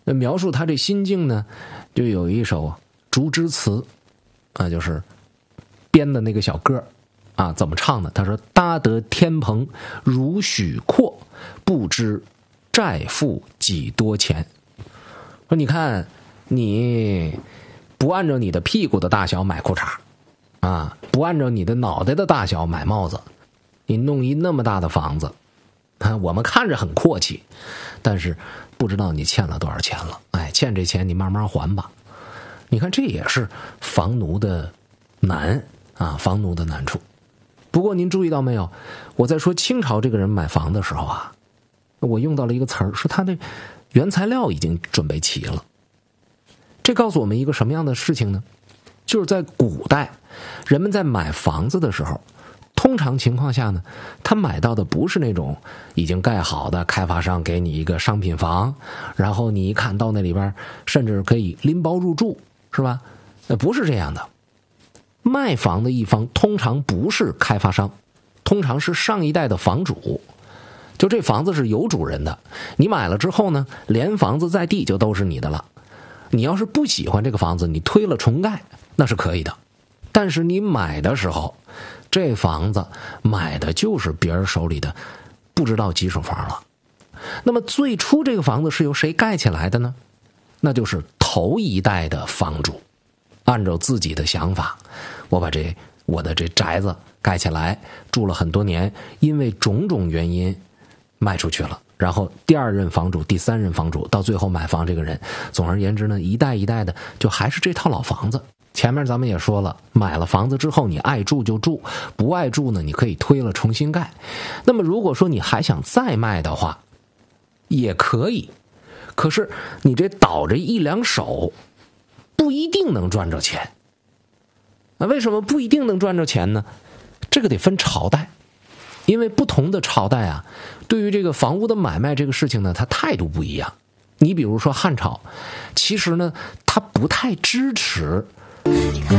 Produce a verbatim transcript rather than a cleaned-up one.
那描述他这心境呢，就有一首竹枝词啊，就是编的那个小歌啊，怎么唱的？他说：“搭得天棚如许阔，不知债负几多钱。”说你看，你不按照你的屁股的大小买裤衩啊，不按照你的脑袋的大小买帽子，你弄一那么大的房子啊，我们看着很阔气，但是不知道你欠了多少钱了。哎，欠这钱你慢慢还吧。你看，这也是房奴的难啊，房奴的难处。不过您注意到没有，我在说清朝这个人买房的时候啊，我用到了一个词儿，说他的原材料已经准备齐了。这告诉我们一个什么样的事情呢？就是在古代，人们在买房子的时候，通常情况下呢，他买到的不是那种已经盖好的开发商给你一个商品房，然后你一看到那里边甚至可以拎包入住，是吧？呃，不是这样的。卖房的一方通常不是开发商，通常是上一代的房主。就这房子是有主人的，你买了之后呢，连房子在地就都是你的了。你要是不喜欢这个房子，你推了重盖那是可以的。但是你买的时候，这房子买的就是别人手里的不知道几手房了。那么最初这个房子是由谁盖起来的呢？那就是头一代的房主，按照自己的想法，我把这我的这宅子盖起来，住了很多年，因为种种原因卖出去了。然后第二任房主、第三任房主，到最后买房这个人，总而言之呢，一代一代的就还是这套老房子。前面咱们也说了，买了房子之后，你爱住就住，不爱住呢，你可以推了重新盖。那么如果说你还想再卖的话，也可以。可是你这倒着一两手，不一定能赚着钱。那为什么不一定能赚着钱呢？这个得分朝代。因为不同的朝代啊，对于这个房屋的买卖这个事情呢，它态度不一样。你比如说汉朝，其实呢，他不太支持